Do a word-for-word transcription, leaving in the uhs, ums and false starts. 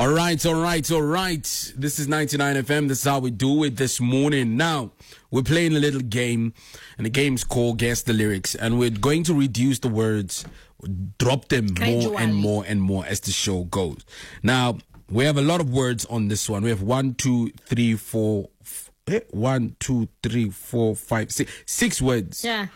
All right, all right, all right. This is ninety-nine F M. This is how we do it this morning. Now, we're playing a little game, and the game's called Guess the Lyrics. And we're going to reduce the words, drop them more and more and more as the show goes. Now, we have a lot of words on this one. We have one, two, three, four, f- eh, one, two, three, four, five, six, six words Yeah.